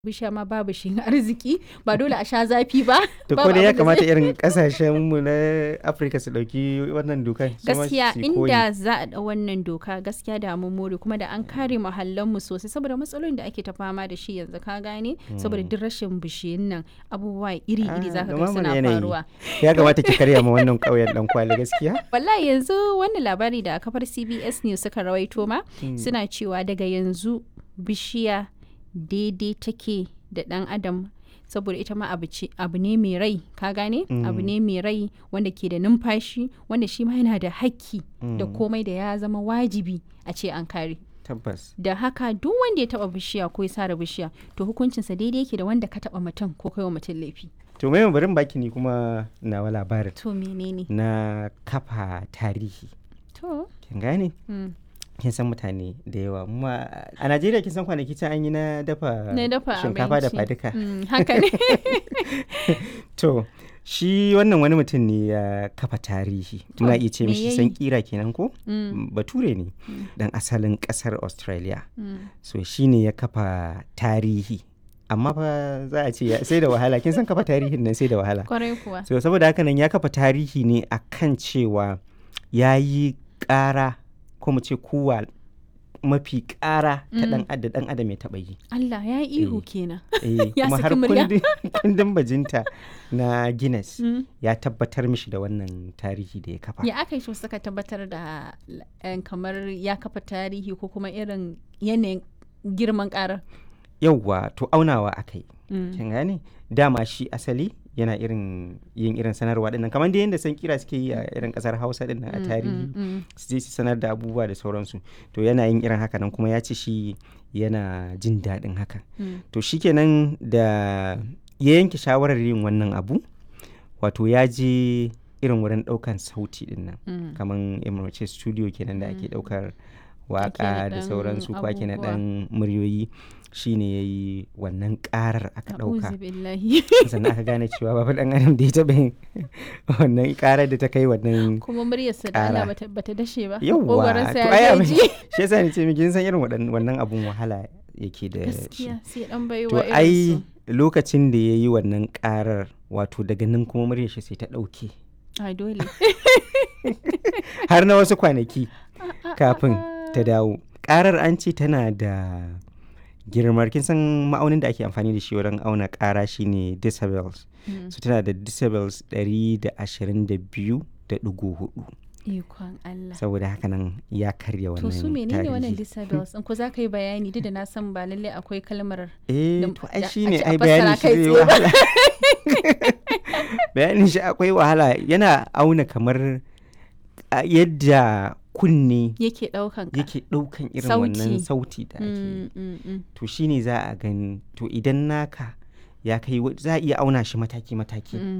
bishiya ma babu shi arziki ba dole a sha zafi ba. To ko dai ya kamata irin kasashen mu na Afirka su dauki wannan doka. Gaskiya inda za a dau wannan doka gaskiya da mun more kuma da an kare muhallan mu sosai saboda matsalolin da ake ta fama da shi yanzu ka gane saboda duk rashin bishiyun nan abubuwa iri-iri zaka ga suna faruwa. Ya kamata ki karya ma wannan kauyen dan kwali gaskiya. Wallahi yanzu wannan labari da kafar CBS News suka rawaito ma suna cewa daga yanzu bishiya daidai take da ɗan adam saboda ita ma abu ne mai rai ka gane abu ne mai rai wanda ke da numfashi wanda shi ma yana da hakki da komai da ya zama wajibi a ce an kare. Tabbas. Da haka duk wanda ya taba bishiya ko ya sare bishiya to hukuncinsa daidai yake da wanda ka taba mutum ko kai wa mutum laifi. To mai barin baki ni kuma nawa labarin. To menene? Na kafa tarihi. To. Kin gane? Kin san mutane da yawa amma a Najeriya kin san kwanaki can an yi na dafa shinkafa da faduka. Haka ne. To shi wannan wani mutum ne ya kafa tarihi muna iya ce mishi san kira kenan ko bature ne dan asalin kasar Australia. So shi ne ya kafa tarihi amma fa za a ce sai da wahala kin san kafa tarihin nan sai da wahala. Kwarai kuwa. So saboda haka nan ya kafa tarihi ne akan cewa yayi ƙara ko mu ce kuwa mafi ƙara ta ɗan adam ya taɓa yi. Allah ya yi ihu kenan. Ya kuma har kundin bajinta na Guinness ya tabbatar mishi da wannan tarihi da ya kafa. Ya aka yi shi suka tabbatar da kamar ya kafa tarihi ko kuma irin yanayin girman ƙarar? Yauwa to aunawa aka yi. Kin gane? Dama shi asali yana yin irin sanarwa dinnan kamar da yadda san kira suke yi a irin kasar Hausa dinnan a tarihi su je su sanar da abubuwa da sauransu to yana yin irin haka nan kuma ya ce shi yana jin daɗin haka to shikenan da ya yanke shawarar yin wannan abu wato ya je irin wurin ɗaukan sauti dinnan kamar emirce studio kenan da ake ɗaukar waka da sauransu ko ake na ɗan muryoyi shine ya yi wannan karar aka ɗauka sannan aka gane cewa babu ɗan adam da ya taɓa yin wannan karar da ta kai wannan kuma muryarsa da Allah bata dashe ba yawwa to ai abin shi yasa ni ce miki san irin wannan abun wahala yake da shi gaskiya sai dan baiwa to ai lokacin da ya yi wannan karar wato daga nan kuma muryar shi sai ta ɗauke ai dole har na wasu kwanaki kafin ta dawo karar an ce tana da girmar kin san ma'aunin da ake amfani da shi wurin auna ƙara shine decibels so tana da decibels 122.4 ikon Allah saboda haka nan ya karya wannan to su menene wannan decibels in ko za ka yi bayani duk da na san ba lalle akwai kalmar to ai shine ai bayani shi zai wahala bayanin shi akwai wahala yana auna kamar yadda kunne yake daukan irin wannan sauti da ake to shine za a gani to idan naka ya kai za a iya auna shi mataki-mataki